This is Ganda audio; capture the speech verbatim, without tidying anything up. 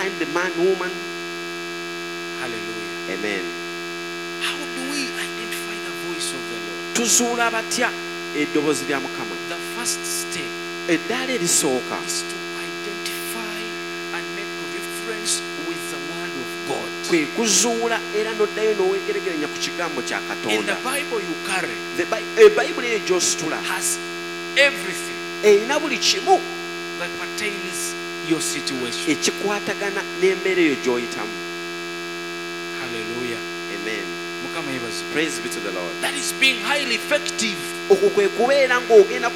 find the man, woman. Hallelujah. Amen. How do we identify the voice of the Lord? Tuzuula batya eddoboozi lya Mukama? The first step Eddaala erisooka is to identify and make reference with the word of God. kwe kuzuula era n'oddayo n'oweegeregeranya ku kigambo kya In Katonda. the Bible you carry The Bi- Ebayibuli eyo gy'ositula has everything erina buli kimu that pertains your situation. ekikwatagana n'embeera eyo gy'oyitamu. Hallelujah. Amen. Mukama yebaze. Praise be to the Lord. That is being highly effective. Okwo kwe kubeera ng'ogenda